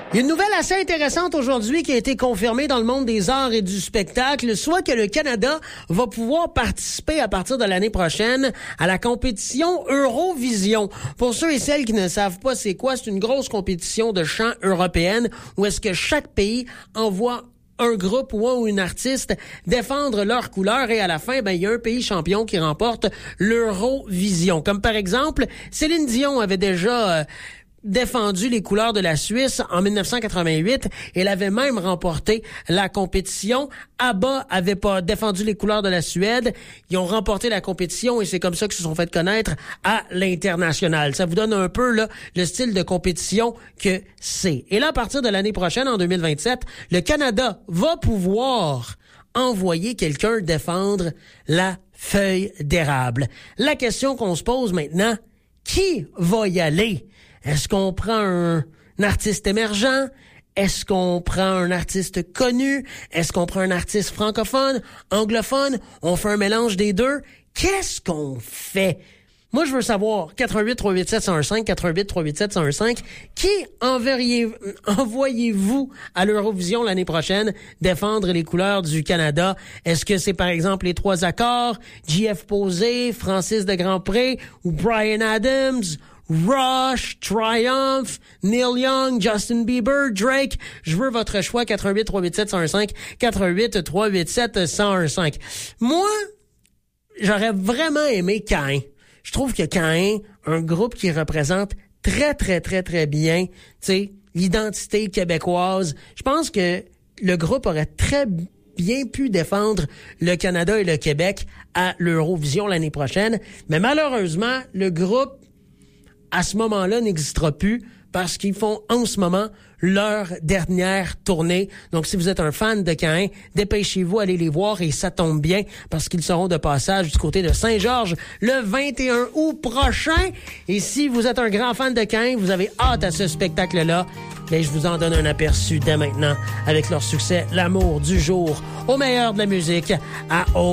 Il y a une nouvelle assez intéressante aujourd'hui qui a été confirmée dans le monde des arts et du spectacle, soit que le Canada va pouvoir participer à partir de l'année prochaine à la compétition Eurovision. Pour ceux et celles qui ne savent pas c'est quoi, c'est une grosse compétition de chant européenne où est-ce que chaque pays envoie un groupe ou une artiste défendre leur couleur et à la fin, il y a un pays champion qui remporte l'Eurovision. Comme par exemple, Céline Dion avait déjà défendu les couleurs de la Suisse en 1988. Elle avait même remporté la compétition. ABBA avait pas défendu les couleurs de la Suède. Ils ont remporté la compétition et c'est comme ça qu'ils se sont fait connaître à l'international. Ça vous donne un peu là le style de compétition que c'est. Et là, à partir de l'année prochaine, en 2027, le Canada va pouvoir envoyer quelqu'un défendre la feuille d'érable. La question qu'on se pose maintenant, qui va y aller? Est-ce qu'on prend un artiste émergent? Est-ce qu'on prend un artiste connu? Est-ce qu'on prend un artiste francophone, anglophone? On fait un mélange des deux? Qu'est-ce qu'on fait? Moi, je veux savoir, 88-387-115, 88-387-115, qui envoyez-vous à l'Eurovision l'année prochaine défendre les couleurs du Canada? Est-ce que c'est, par exemple, les Trois Accords, JF Posé, Francis de Grandpré ou Bryan Adams? Rush, Triumph, Neil Young, Justin Bieber, Drake. Je veux votre choix, 88-387-115, 88-387-115. Moi, j'aurais vraiment aimé Caïn. Je trouve que Caïn, un groupe qui représente très, très, très, très bien, tu sais, l'identité québécoise. Je pense que le groupe aurait très bien pu défendre le Canada et le Québec à l'Eurovision l'année prochaine. Mais malheureusement, le groupe à ce moment-là, n'existera plus parce qu'ils font en ce moment leur dernière tournée. Donc, si vous êtes un fan de Caïn, dépêchez-vous, allez les voir et ça tombe bien parce qu'ils seront de passage du côté de Saint-Georges le 21 août prochain. Et si vous êtes un grand fan de Caïn, vous avez hâte à ce spectacle-là, je vous en donne un aperçu dès maintenant avec leur succès « L'amour du jour » au meilleur de la musique à